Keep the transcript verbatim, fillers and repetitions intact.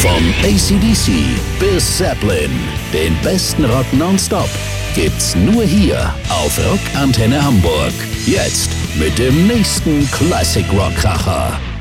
Vom A C D C bis Zeppelin, den besten Rock nonstop, gibt's nur hier auf Rockantenne Hamburg. Jetzt mit dem nächsten Classic Rock Kracher.